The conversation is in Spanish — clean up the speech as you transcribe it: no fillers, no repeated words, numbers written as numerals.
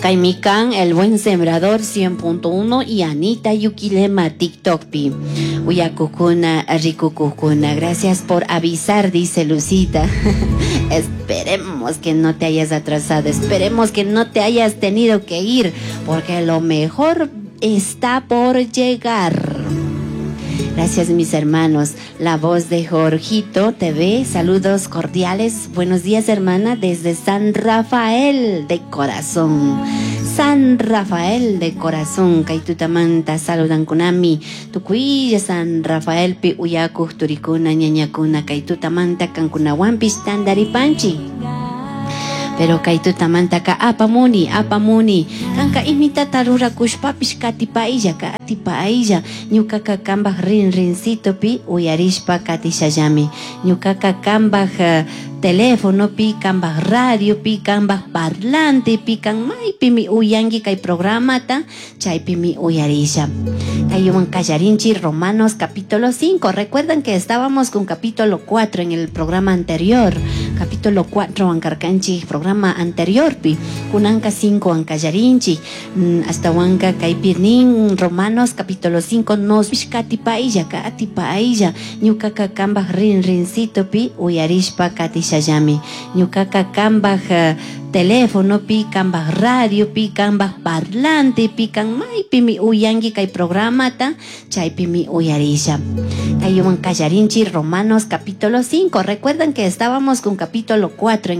Caimicán, el buen sembrador 100.1 y Anita Yukilema TikTok pi. Uyakukuna, Rikukukuna. Gracias por avisar, dice Lucita. Esperemos que no te hayas atrasado, esperemos que no te hayas tenido que ir, porque lo mejor está por llegar. Gracias, mis hermanos. La voz de Jorgito TV, saludos cordiales. Buenos días, hermana, desde San Rafael de corazón. San Rafael de corazón. Kaitutamanta saludan kunami. Tukuilla San Rafael pi uyaku turikuna ñañakuna. Kaitutamanta kankunawampis tandaripanchi. Pero kaitutamanta ka apamuni kanka imita tarura kushpapish katipailla ka atipailla ñukaka kambaj rincito pi uyarishpa katishallami ñukaka kambaj teléfono pi kambaj radio pi kambaj parlante pi kan maypi mi uyangi kay programata chaypi mi uyarisha kayuman kallarinchi Romanos capítulo 5. Recuerdan que estábamos con capítulo 4 en el programa anterior. Capítulo 4 ankarkanchi programa anterior pi kunanka 5 ankallarinchi hasta wanka kaipirnin Romanos capítulo 5 nos pishkatipailla ka atipailla ñukaka kambaj rincito pi uyarishpa katishallami ñukaka kambaj teléfono pi kambaj radio pi kambaj parlante pi kan maypi mi uyangi kay programata chaypi mi uyarisha kayuman kallarinchi Romanos capítulo 5. Recuerdan que estábamos con capítulo 4 en